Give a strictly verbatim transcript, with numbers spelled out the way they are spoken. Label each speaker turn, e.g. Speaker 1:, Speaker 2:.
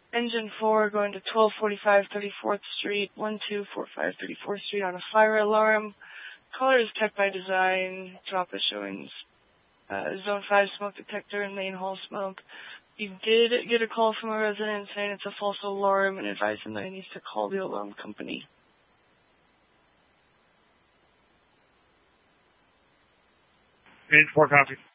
Speaker 1: Engine four going to twelve forty-five thirty-fourth Street, one two four five thirty-fourth Street on a fire alarm. Caller is Tech by Design. Drop is showing uh, Zone five smoke detector and main hall smoke. You did get a call from a resident saying it's a false alarm and advising that he needs to call the alarm company.
Speaker 2: Engine four, copy.